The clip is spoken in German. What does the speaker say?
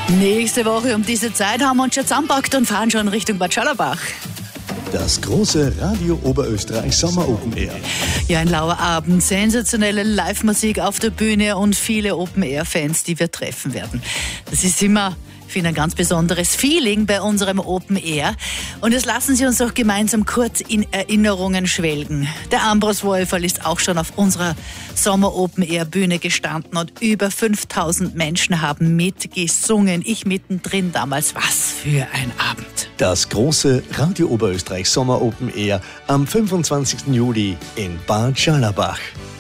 Nächste Woche um diese Zeit haben wir uns schon zusammengepackt und fahren schon Richtung Bad Schallerbach. Das große Radio Oberösterreich Sommer Open Air. Ja, ein lauer Abend, sensationelle Live-Musik auf der Bühne und viele Open-Air-Fans, die wir treffen werden. Das ist immer, ich finde, ein ganz besonderes Feeling bei unserem Open Air. Und jetzt lassen Sie uns doch gemeinsam kurz in Erinnerungen schwelgen. Der Ambros Wohlfall ist auch schon auf unserer Sommer Open Air Bühne gestanden und über 5000 Menschen haben mitgesungen. Ich mittendrin damals. Was für ein Abend. Das große Radio Oberösterreich Sommer Open Air am 25. Juli in Bad Schallerbach.